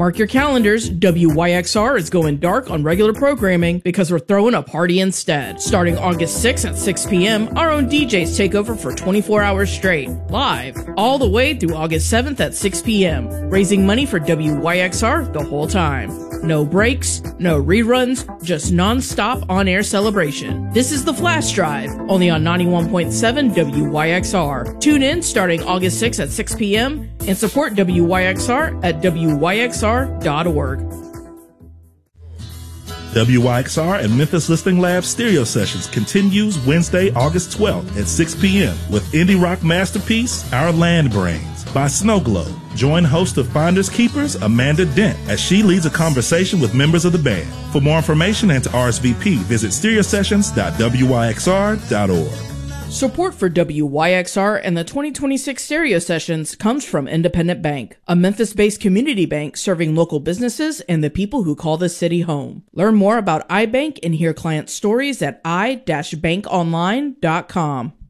Mark your calendars, WYXR is going dark on regular programming because we're throwing a party instead. Starting August 6th at 6 p.m., our own DJs take over for 24 hours straight, live, all the way through August 7th at 6 p.m., raising money for WYXR the whole time. No breaks, no reruns, just non-stop on-air celebration. This is the Flash Drive, only on 91.7 WYXR. Tune in starting August 6th at 6 p.m. and support WYXR at WYXR.org. WYXR and Memphis Listening Lab Stereo Sessions continues Wednesday, August 12th at 6 p.m. with indie rock masterpiece Our Land Brains by Snow Globe. Join host of Finders Keepers, Amanda Dent, as she leads a conversation with members of the band. For more information and to RSVP, visit stereosessions.wyxr.org. Support for WYXR and the 2026 Stereo Sessions comes from Independent Bank, a Memphis-based community bank serving local businesses and the people who call the city home. Learn more about iBank and hear client stories at i-bankonline.com.